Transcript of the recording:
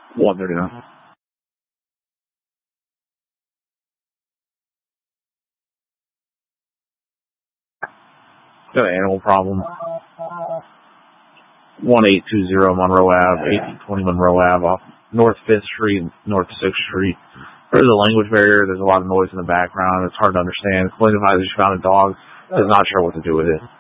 139. Got an animal problem. 1820 Monroe Ave, 1820 Monroe Ave, off North 5th Street, North 6th Street. There's a language barrier. There's a lot of noise in the background. It's hard to understand. Police advisor just found a dog. Is not sure what to do with it.